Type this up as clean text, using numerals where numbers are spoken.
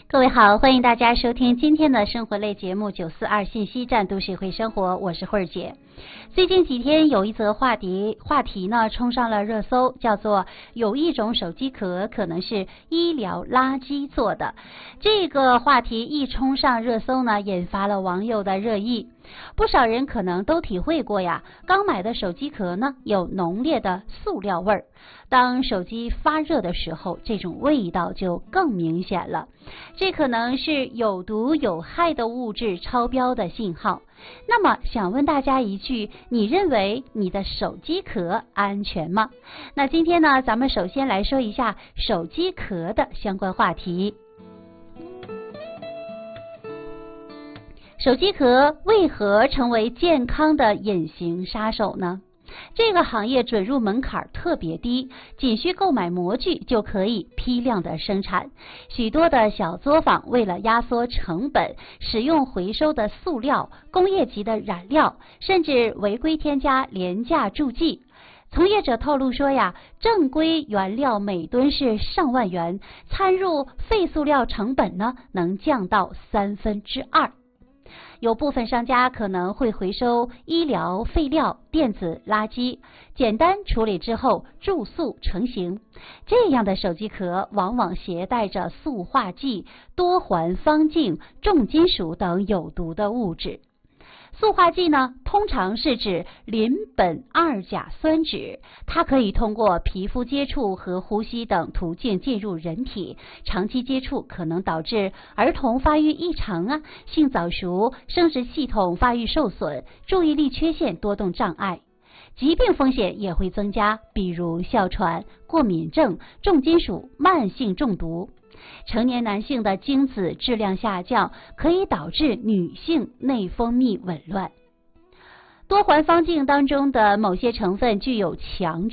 各位好，欢迎大家收听今天的生活类节目942信息站都市会生活，我是慧儿姐。最近几天有一则话题呢冲上了热搜，叫做有一种手机壳可能是医疗垃圾做的。这个话题一冲上热搜呢，引发了网友的热议。不少人可能都体会过呀，刚买的手机壳呢有浓烈的塑料味儿，当手机发热的时候，这种味道就更明显了。这可能是有毒有害的物质超标的信号。那么想问大家一句，你认为你的手机壳安全吗？那今天呢，咱们首先来说一下手机壳的相关话题。手机壳为何成为健康的隐形杀手呢？这个行业准入门槛特别低，仅需购买模具就可以批量的生产。许多的小作坊为了压缩成本，使用回收的塑料、工业级的染料，甚至违规添加廉价助剂。从业者透露说呀，正规原料每吨是上万元，参入废塑料成本呢能降到2/3。有部分商家可能会回收医疗废料、电子垃圾，简单处理之后注塑成型。这样的手机壳往往携带着塑化剂、多环芳烃、重金属等有毒的物质。塑化剂呢，通常是指邻苯二甲酸酯，它可以通过皮肤接触和呼吸等途径进入人体，长期接触可能导致儿童发育异常性早熟、生殖系统发育受损、注意力缺陷、多动障碍。疾病风险也会增加，比如哮喘、过敏症、重金属、慢性中毒。成年男性的精子质量下降，可以导致女性内分泌紊乱。多环芳烃当中的某些成分具有强